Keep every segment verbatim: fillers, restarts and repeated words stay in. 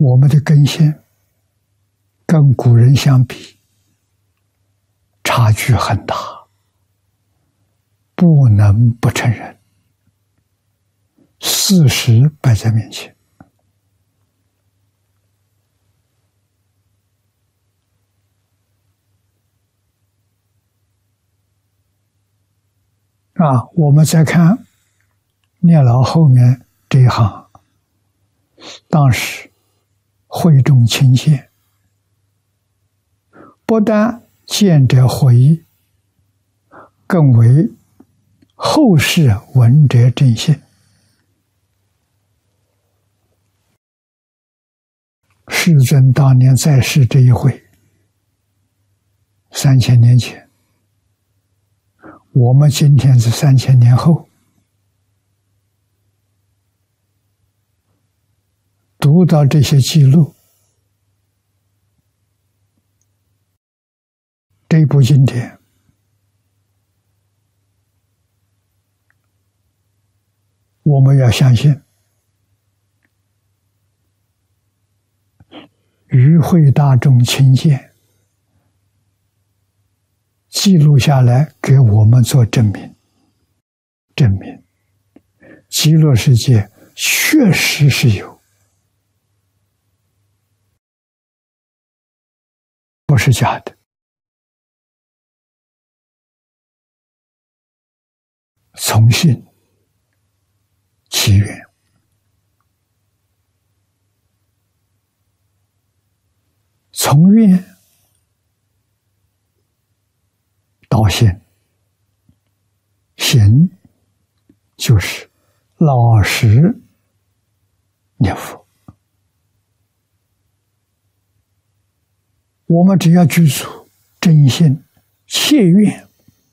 我们的根性跟古人相比，差距很大，不能不承认。事实摆在面前。啊，我们再看聂老后面这一行，当时会众亲见，不但见者回忆，更为后世闻者正信。世尊当年在世这一回，三千年前，我们今天是三千年后，读到这些记录，这部经典我们要相信，与会大众亲见，记录下来给我们做证明，证明极乐世界确实是有，不是假的。从信起源，从愿到行，行就是老实念佛。我们只要具足真心切愿，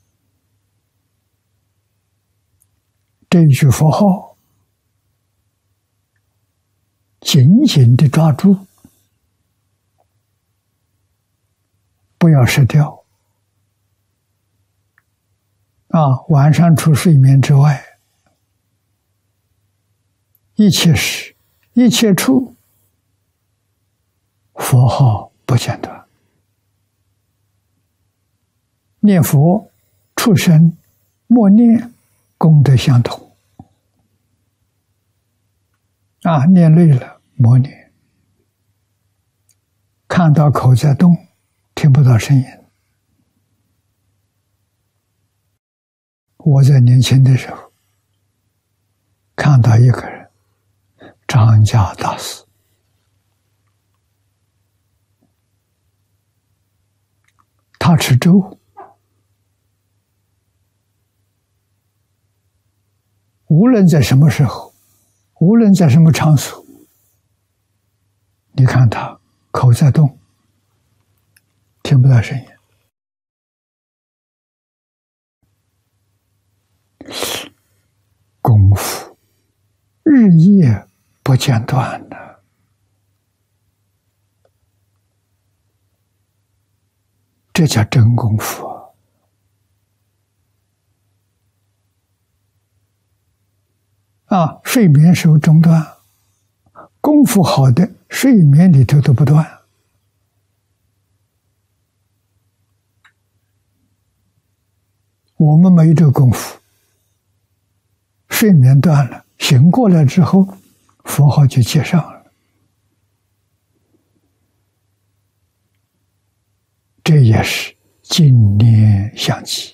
这一句佛号紧紧地抓住，不要失掉。啊，晚上除睡眠之外，一切时一切处，佛号不间断。念佛出声默念，功德相同。啊，念累了默念，看到口在动，听不到声音。我在年轻的时候看到一个人，张家大师，他吃粥，无论在什么时候，无论在什么场所，你看他口在动，听不到声音。功夫日夜不间断的，这叫真功夫啊！睡眠时候中断，功夫好的睡眠里头都不断。我们没这个功夫，睡眠断了，醒过来之后，佛号就接上了。这也是经年相继。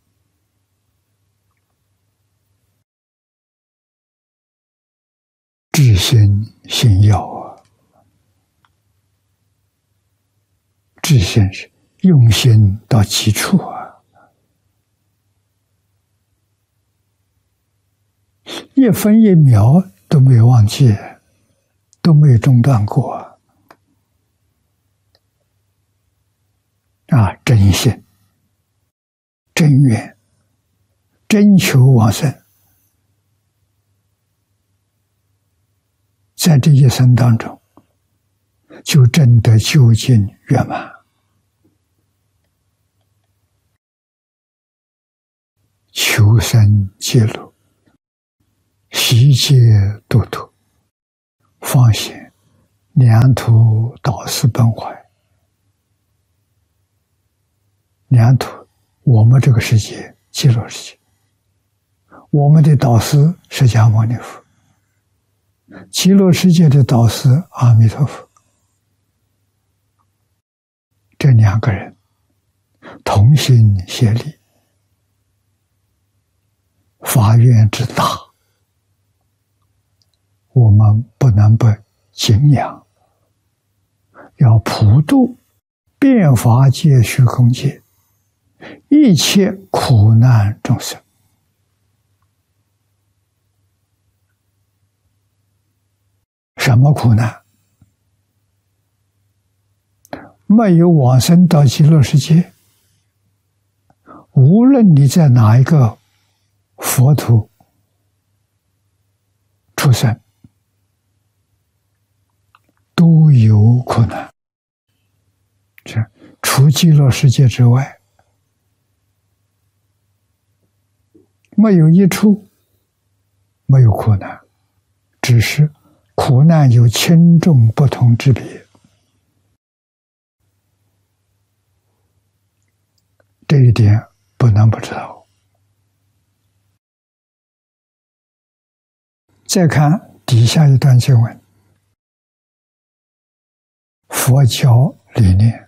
至心心要啊，至心是用心到极处啊，一分一秒都没有忘记，都没有中断过啊！真心、真愿、真求往生，在这一生当中，就真的究竟圆满。求生极乐，悉皆度脱，方显两途导师本怀，两途，我们这个世界，极乐世界，我们的导师释迦牟尼佛，极乐世界的导师阿弥陀佛，这两个人同心协力，法愿之大，我们不能不敬仰，要普度遍法界虚空界一切苦难众生。什么苦难？没有往生到极乐世界，无论你在哪一个佛土出生，都有苦难。这除极乐世界之外，没有一处没有苦难，只是苦难有轻重不同之别。这一点不能不知道。再看底下一段经文，佛教理念。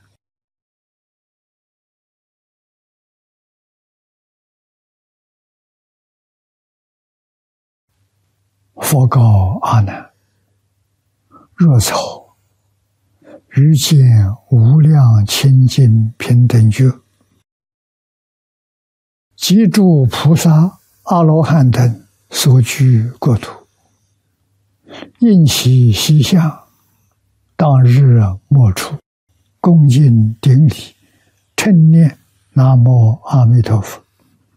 佛告阿难：若草欲见无量清净平等觉，即诸菩萨阿罗汉等所居国土，应其西向，当日末处，恭敬顶礼，称念南无阿弥陀佛。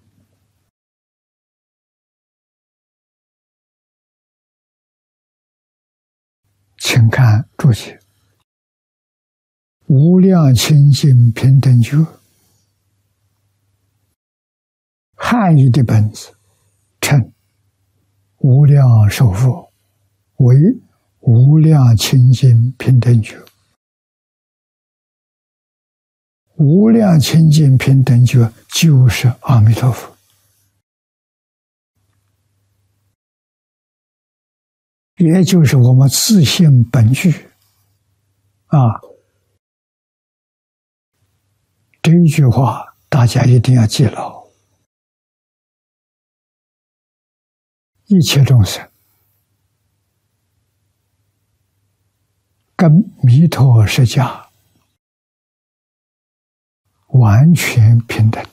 请看注解：无量清净平等觉，汉语的本子称无量寿佛为无量清净平等觉。无量清净平等觉就是阿弥陀佛，也就是我们自性本具啊。这一句话大家一定要记牢。一切众生跟弥陀释迦完全平等，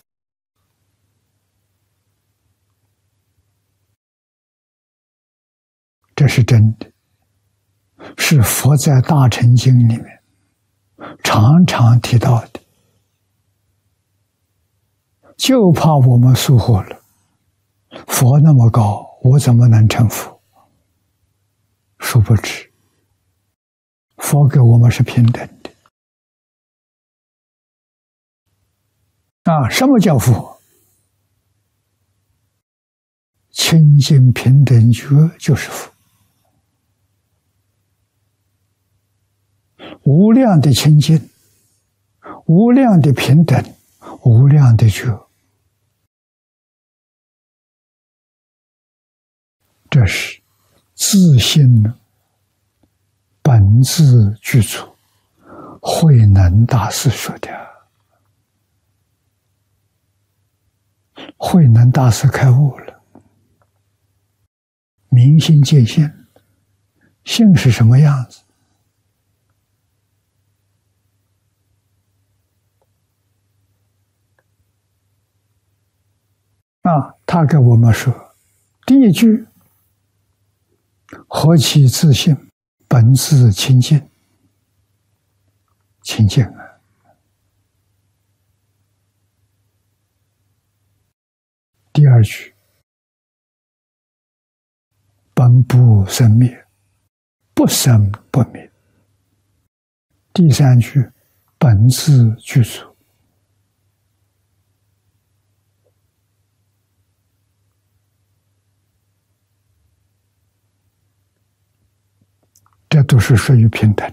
这是真的，是佛在大乘经里面常常提到的。就怕我们疏忽了，佛那么高，我怎么能成佛？殊不知，佛给我们是平等的。啊，什么叫佛？清净平等觉就是佛，无量的清净，无量的平等，无量的觉。这是自性本自具足，慧能大师说的。慧能大师开悟了，明心见性，性是什么样子？啊，他给我们说，第一句，何其自性，本自清净，清净啊！第二句，本不生灭，不生不灭。第三句，本自具足。 这都是属于平等。